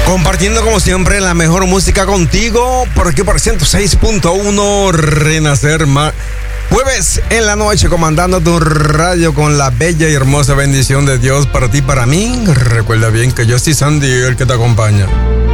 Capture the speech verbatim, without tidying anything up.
Compartiendo como siempre la mejor música contigo, por aquí por ciento seis punto uno Renacer Ma- Jueves en la noche, comandando tu radio con la bella y hermosa bendición de Dios para ti, para mí. Recuerda bien que yo soy Sandy, el que te acompaña.